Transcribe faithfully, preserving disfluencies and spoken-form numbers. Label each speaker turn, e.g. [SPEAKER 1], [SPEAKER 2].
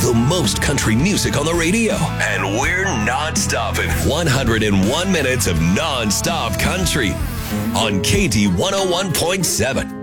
[SPEAKER 1] The most country music on the radio. And we're non-stopping. one hundred one minutes of non-stop country on K D one oh one point seven.